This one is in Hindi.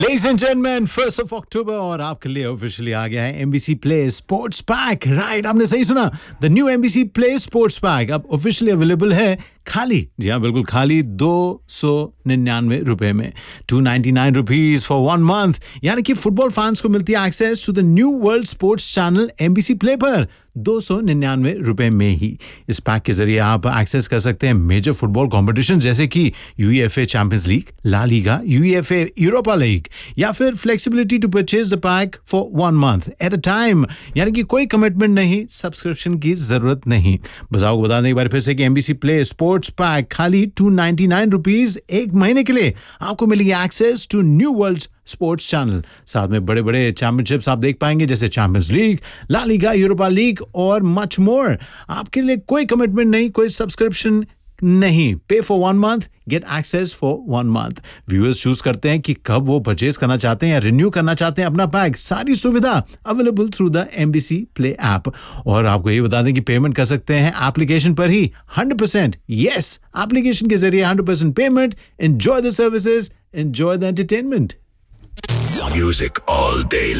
Ladies and gentlemen, 1st of October और आपके लिए ऑफिशियली आ गया है MBC Play Sports Pack. Right, आपने सही सुना. The new MBC Play Sports Pack अब ऑफिशियली अवेलेबल है खाली, जी हाँ बिल्कुल खाली, 299 रुपए में. 299 रुपीज फॉर 1 month. यानी कि फुटबॉल फैंस को मिलती है access to the new world sports channel MBC Play पर 299 रुपए में ही. इस पैक के जरिए आप एक्सेस कर सकते हैं मेजर फुटबॉल कॉम्पिटिशन जैसे कि UEFA champions league, La Liga, UEFA Europa league, या फिर flexibility to purchase the pack for 1 month at a time. यानी कि कोई कमिटमेंट नहीं, सब्सक्रिप्शन की जरूरत नहीं. बस आपको बता दें एक बार फिर से कि MBC Play स्पोर्ट्स पैक खाली 299 रुपीज 1 महीने के लिए आपको मिलेगी access to new world sports channel. साथ में बड़े बड़े चैंपियनशिप्स आप देख पाएंगे जैसे champions league, La Liga, Europa league और मच मोर. आपके लिए कोई कमिटमेंट नहीं, कोई सब्सक्रिप्शन नहीं. पे for 1 month, get access for 1 month. Viewers choose करते हैं कि कब वो परचेज करना चाहते हैं या रिन्यू करना चाहते हैं अपना पैक. सारी सुविधा available through the MBC Play app. और आपको ये बता दें कि पेमेंट कर सकते हैं एप्लीकेशन पर ही 100%. यस, एप्लीकेशन के जरिए 100% payment. Enjoy the services, enjoy the entertainment. Music all day